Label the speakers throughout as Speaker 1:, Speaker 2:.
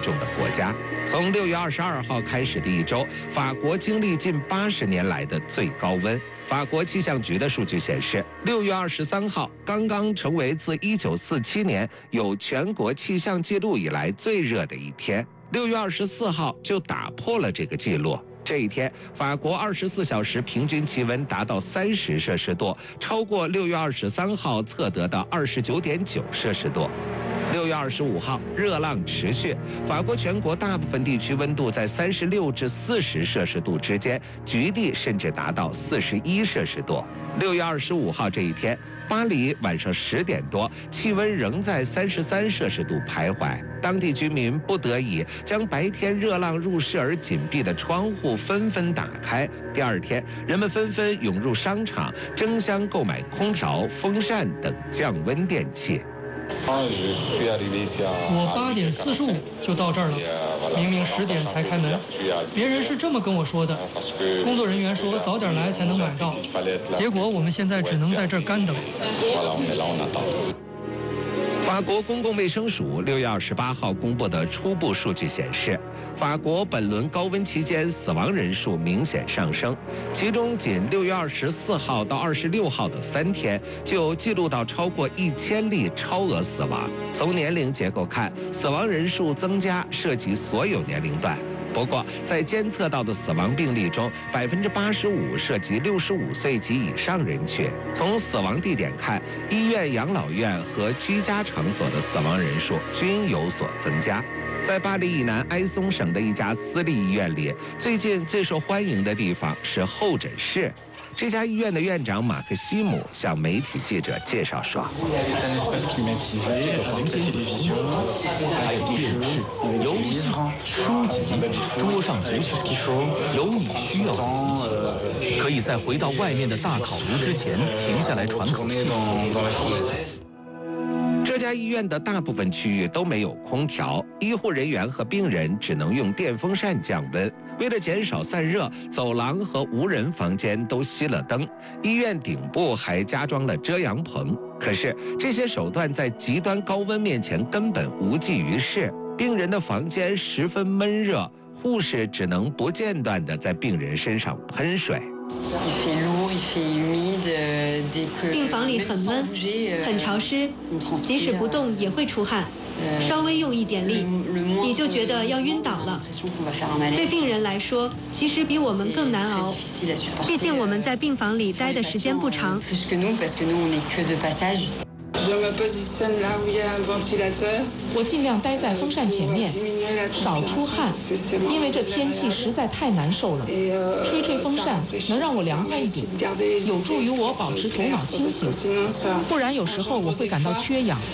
Speaker 1: 重的国家。从6月22号开始的一周，法国经历近80年来的最高温。法国气象局的数据显示，6月23号刚刚成为自1947年有全国气象记录以来最热的一天。6月24号就打破了这个记录。这一天，法国24小时平均气温达到30摄氏度，超过6月23号测得的29.9摄氏度。6月25号，热浪持续，法国全国大部分地区温度在36至40摄氏度之间，局地甚至达到41摄氏度。6月25号这一天，巴黎晚上10点多，气温仍在33摄氏度徘徊，当地居民不得已将白天热浪入室而紧闭的窗户纷纷打开。第二天，人们纷纷涌入商场，争相购买空调、风扇等降温电器。
Speaker 2: 我8点45就到这儿了，明明10点才开门，别人是这么跟我说的。工作人员说早点来才能买到，结果我们现在只能在这儿干等。
Speaker 1: 法国公共卫生署6月28号公布的初步数据显示，法国本轮高温期间死亡人数明显上升，其中仅6月24号到26号的3天就记录到超过1000例超额死亡。从年龄结构看，死亡人数增加涉及所有年龄段。不过，在监测到的死亡病例中，85%涉及65岁及以上人群。从死亡地点看，医院、养老院和居家场所的死亡人数均有所增加。在巴黎以南埃松省的一家私立医院里，最近最受欢迎的地方是候诊室。这家医院的院长马克西姆向媒体记者介绍说：“
Speaker 3: 这个房间里还有电视、游戏、书籍，桌上足球，有你需要的一切。可以在回到外面的大烤炉之前停下来喘口气。”
Speaker 1: 这家医院的大部分区域都没有空调，医护人员和病人只能用电风扇降温。为了减少散热，走廊和无人房间都熄了灯，医院顶部还加装了遮阳棚。可是这些手段在极端高温面前根本无济于事，病人的房间十分闷热，护士只能不间断地在病人身上喷水。
Speaker 4: 病房里很闷，很潮湿，即使不动也会出汗，稍微用一点力，你就觉得要晕倒了。对病人来说，其实比我们更难熬，毕竟我们在病房里待的时间不长。
Speaker 5: 我尽量待在风扇前面，少出汗，因为这天气实在太难受了。吹吹风扇能让我凉快一点，有助于我保持头脑清醒，不然有时候我会感到缺氧。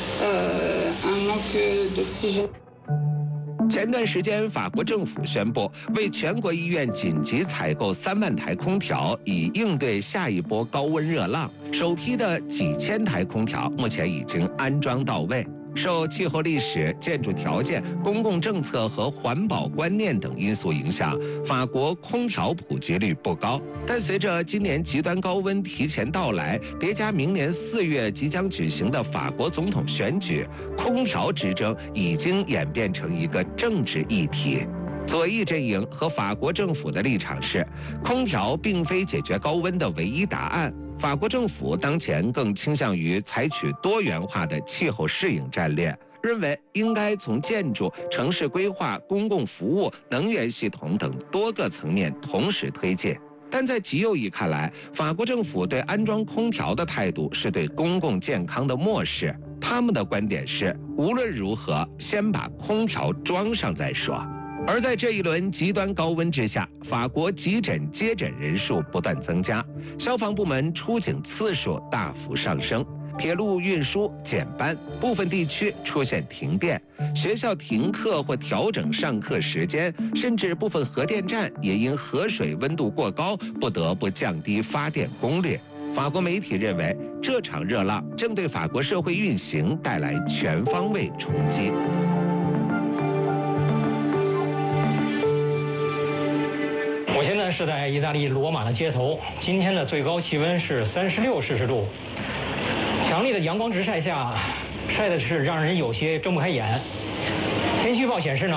Speaker 1: 前段时间，法国政府宣布为全国医院紧急采购3万台空调，以应对下一波高温热浪。首批的几千台空调目前已经安装到位。受气候历史、建筑条件、公共政策和环保观念等因素影响，法国空调普及率不高。但随着今年极端高温提前到来，叠加明年4月即将举行的法国总统选举，空调之争已经演变成一个政治议题。左翼阵营和法国政府的立场是，空调并非解决高温的唯一答案。法国政府当前更倾向于采取多元化的气候适应战略，认为应该从建筑、城市规划、公共服务、能源系统等多个层面同时推进。但在极右翼看来，法国政府对安装空调的态度是对公共健康的漠视。他们的观点是，无论如何，先把空调装上再说。而在这一轮极端高温之下，法国急诊接诊人数不断增加，消防部门出警次数大幅上升，铁路运输减班，部分地区出现停电，学校停课或调整上课时间，甚至部分核电站也因河水温度过高，不得不降低发电功率。法国媒体认为，这场热浪正对法国社会运行带来全方位冲击。
Speaker 6: 我现在是在意大利罗马的街头，今天的最高气温是36摄氏度，强烈的阳光直晒下，晒的是让人有些睁不开眼。天气预报显示呢，